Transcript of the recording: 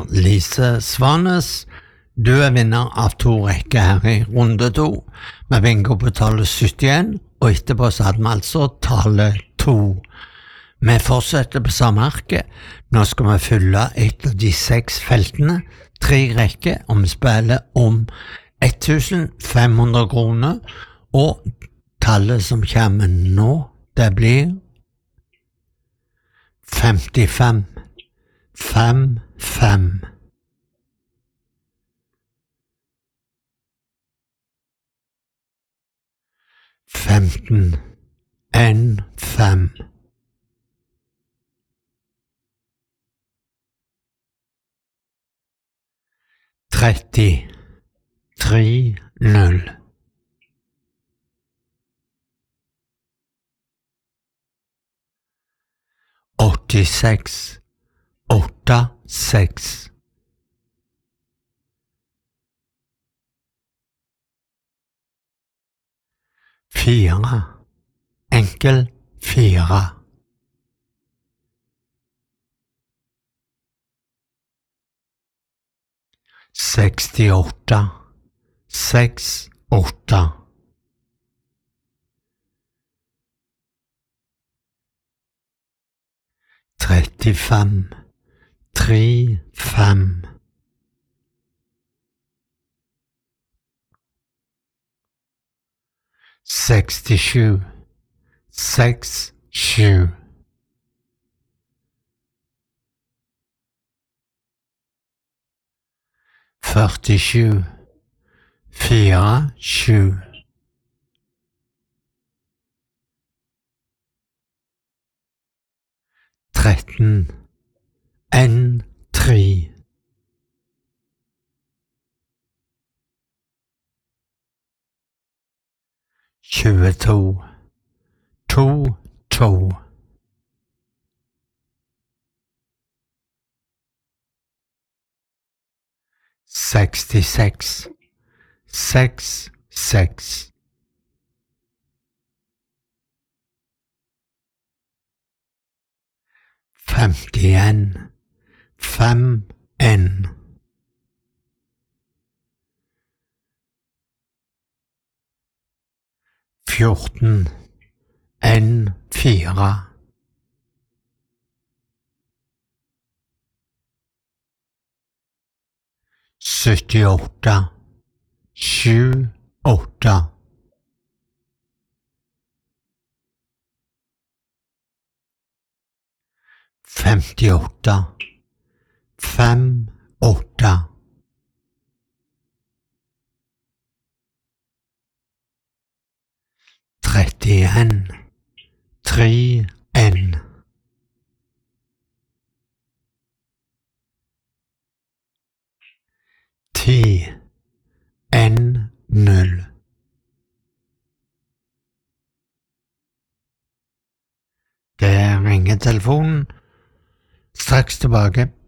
Lise Svanes. Du vinner av 2 rekker her i runde 2, med bingo på tallet 71, og etterpå så hadde vi altså tallet 2. Vi fortsetter på samme arket. Nå skal vi fylle et av de 6 feltene, 3 rekker, og vi spiller om 1500 kroner, og tallet som kommer nå, det blir 55. 5, 5. 15, 1, 5. 30, 3, 0. 86, 8, 6. 4, enkel 4. 68, 6, 8. 35, 3, 5. 67, 6, 7. 47, 4, 7. 13, 1, 3. 22, 2, 2. 66, 6, 6. 51, 5, 1. 14, 1, 4. 78, 7, 8. 58, 5, 8. 31, 3, 1. 10, 1, 0. Det ringer telefonen. Straks tilbake.